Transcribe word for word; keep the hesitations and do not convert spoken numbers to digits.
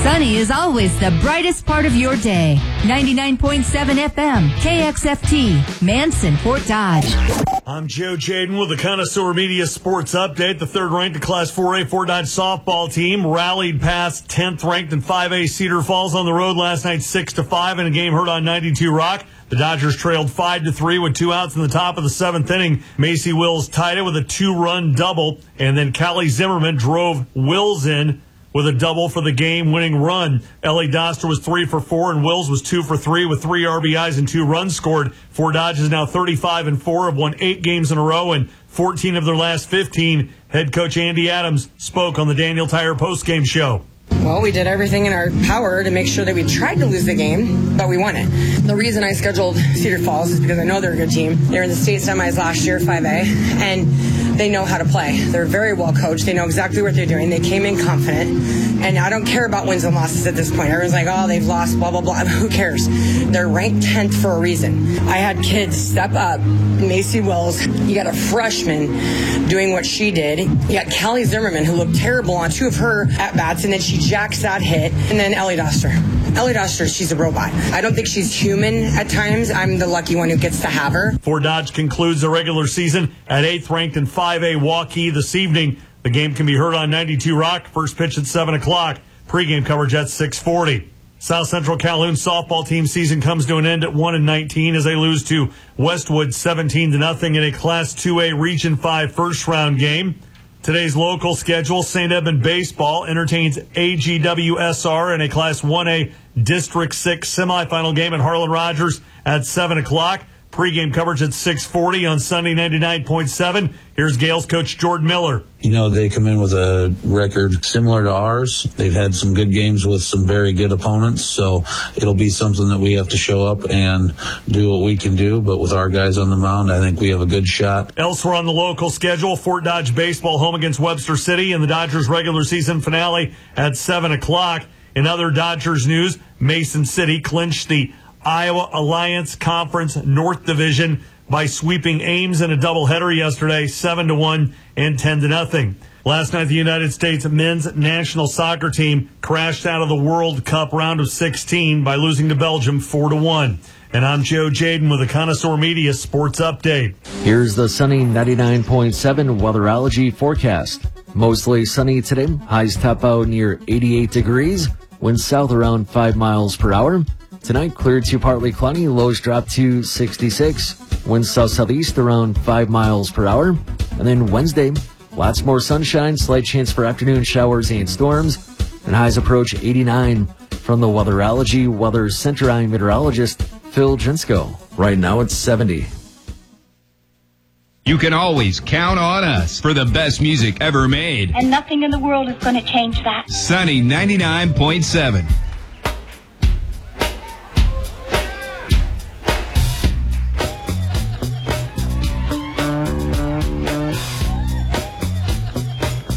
Sunny is always the brightest part of your day. ninety-nine point seven F M, K X F T, Manson, Fort Dodge. I'm Joe Jaden with the Connoisseur Media Sports Update. The third-ranked Class four A Fort Dodge softball team rallied past tenth-ranked in five A Cedar Falls on the road last night six to five in a game heard on ninety-two Rock. The Dodgers trailed five to three with two outs in the top of the seventh inning. Macy Wills tied it with a two-run double, and then Callie Zimmerman drove Wills in with a double for the game-winning run. Ellie Doster was three for four, and Wills was two for three with three R B Is and two runs scored. Fort Dodge is now thirty-five and four, have won eight games in a row, and fourteen of their last fifteen. Head coach Andy Adams spoke on the Daniel Tire postgame show. Well, we did everything in our power to make sure that we tried to lose the game, but we won it. The reason I scheduled Cedar Falls is because I know they're a good team. They were in the state semis last year, five A, and they know how to play. They're very well coached. They know exactly what they're doing. They came in confident, and I don't care about wins and losses at this point. Everyone's like, oh, they've lost, blah, blah, blah. Who cares? They're ranked tenth for a reason. I had kids step up. Macy Wills, you got a freshman doing what she did. You got Callie Zimmerman, who looked terrible on two of her at-bats, and then she jacks that hit. And then Ellie Doster. Ellie Doster, she's a robot. I don't think she's human at times. I'm the lucky one who gets to have her. Fort Dodge concludes the regular season at eighth-ranked in five A Waukee this evening. The game can be heard on ninety-two Rock. First pitch at seven o'clock. Pre-game coverage at six forty. South Central Calhoun softball team season comes to an end at one and nineteen as they lose to Westwood seventeen to nothing in a Class two A Region five first-round game. Today's local schedule, Saint Edmund Baseball entertains A G W S R in a Class one A District six semifinal game at Harlan Rogers at seven o'clock. Pre-game coverage at six forty on Sunday ninety-nine point seven. Here's Gales coach Jordan Miller. You know, they come in with a record similar to ours. They've had some good games with some very good opponents, so it'll be something that we have to show up and do what we can do. But with our guys on the mound, I think we have a good shot. Elsewhere on the local schedule, Fort Dodge baseball home against Webster City and the Dodgers regular season finale at seven o'clock. In other Dodgers news, Mason City clinched the Iowa Alliance Conference North Division by sweeping Ames in a doubleheader yesterday, seven to one and ten to nothing. Last night, the United States men's national soccer team crashed out of the World Cup round of sixteen by losing to Belgium four to one. And I'm Joe Jaden with the Connoisseur Media Sports Update. Here's the sunny ninety-nine point seven Weatherology forecast. Mostly sunny today. Highs top out near eighty-eight degrees. Winds south around five miles per hour. Tonight, clear to partly cloudy. Lows drop to sixty-six. Winds south-southeast around five miles per hour. And then Wednesday, lots more sunshine, slight chance for afternoon showers and storms. And highs approach eighty-nine. From the Weatherology Weather Center, I'm meteorologist Phil Drinsko. Right now, it's seventy. You can always count on us for the best music ever made. And nothing in the world is going to change that. Sunny ninety-nine point seven.